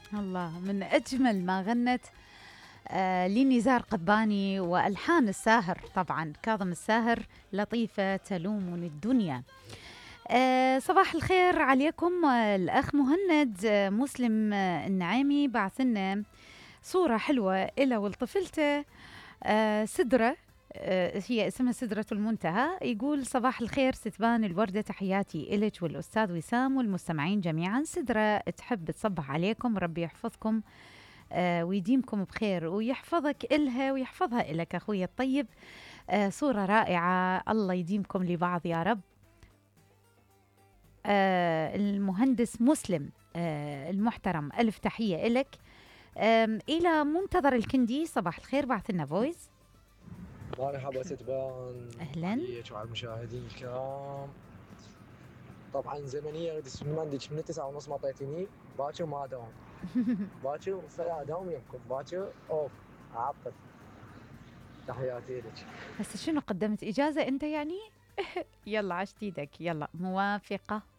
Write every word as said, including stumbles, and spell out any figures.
الله، من أجمل ما غنت آه لنزار قباني وألحان الساهر، طبعا كاظم الساهر. لطيفة تلومني الدنيا. آه صباح الخير عليكم. آه الأخ مهند آه مسلم آه النعيمي بعث لنا صورة حلوة إلى ولطفلته آه سدرة. آه هي اسمها سدرة المنتهى. يقول صباح الخير ستبان الوردة، تحياتي إلك والأستاذ وسام والمستمعين جميعا. سدرة تحب تصبح عليكم، ربي يحفظكم آه ويديمكم بخير ويحفظك إلها ويحفظها إلك أخوي الطيب. آه صورة رائعة، الله يديمكم لبعض يا رب. آه المهندس مسلم آه المحترم، ألف تحية إلك. إلى منتظر الكندي صباح الخير، بعث لنا فويس. مرحبا ستبان، أهلاً. عليك وعلى المشاهدين الكرام. طبعا زمنية من عندك من التسعة ونص ما اعطيتيني، باكر ما داوم. باكر فلا داوم يمكن باكر اوف عطل. تحياتي لك. هسه شنو قدمت إجازة أنت يعني؟ يلا عشت ايدك، يلا موافقة.